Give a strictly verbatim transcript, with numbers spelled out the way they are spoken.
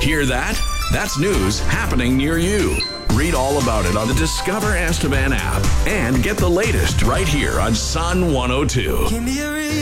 Hear that? That's news happening near you. Read all about it on the Discover Esteban app and get the latest right here on Sun one oh two.